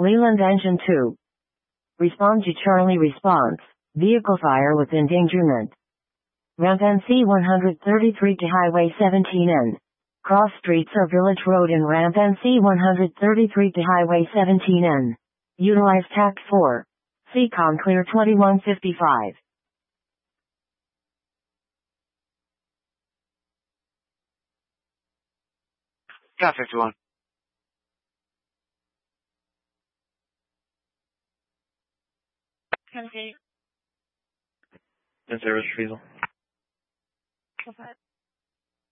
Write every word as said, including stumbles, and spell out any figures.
Leland Engine two. Respond to Charlie response. Vehicle fire with endangerment. Ramp N C one thirty-three to Highway seventeen N. Cross streets or Village Road in Ramp N C one thirty-three to Highway seventeen N. Utilize Tact four. C COM clear twenty-one fifty-five. Got fifty-one. Tennessee. In service, Diesel. Go for it.